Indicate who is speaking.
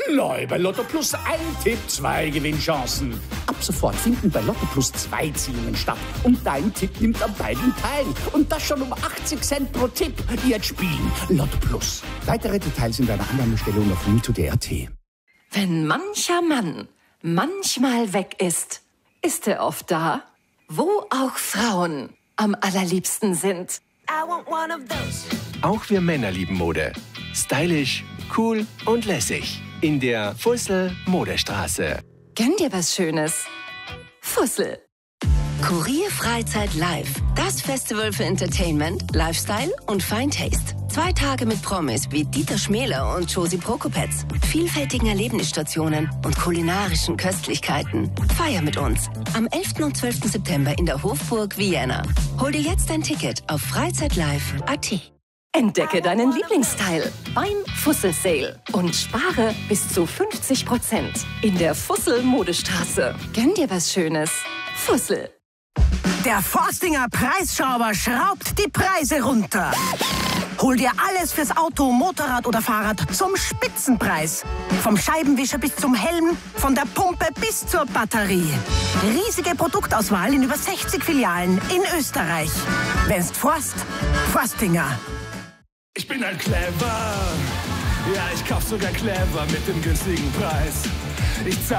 Speaker 1: Neu bei Lotto Plus ein Tipp, 2 Gewinnchancen. Ab sofort finden bei Lotto Plus 2 Ziehungen statt. Und dein Tipp nimmt an beiden teil. Und das schon um 80 Cent pro Tipp. Jetzt spielen Lotto Plus. Weitere Details in deiner Annahmestelle und auf mito.at.
Speaker 2: Wenn mancher Mann manchmal weg ist, ist er oft da, wo auch Frauen am allerliebsten sind.
Speaker 3: Auch wir Männer lieben Mode. Stylisch, cool und lässig. In der Fussel Modestraße.
Speaker 2: Gönn dir was Schönes. Fussel.
Speaker 4: Kurier Freizeit Live. Das Festival für Entertainment, Lifestyle und Fine Taste. 2 Tage mit Promis wie Dieter Schmäler und Josie Prokopetz. Vielfältigen Erlebnisstationen und kulinarischen Köstlichkeiten. Feier mit uns. Am 11. und 12. September in der Hofburg Vienna. Hol dir jetzt dein Ticket auf freizeitlive.at.
Speaker 2: Entdecke deinen Lieblingsteil beim Fussel Sale und spare bis zu 50% in der Fussel Modestraße. Gönn dir was Schönes. Fussel.
Speaker 5: Der Forstinger Preisschrauber schraubt die Preise runter. Hol dir alles fürs Auto, Motorrad oder Fahrrad zum Spitzenpreis. Vom Scheibenwischer bis zum Helm, von der Pumpe bis zur Batterie. Riesige Produktauswahl in über 60 Filialen in Österreich. Wenn's Forst, Forstinger.
Speaker 6: Ich bin halt clever. Ja, ich kauf sogar clever mit dem günstigen Preis. Ich zahl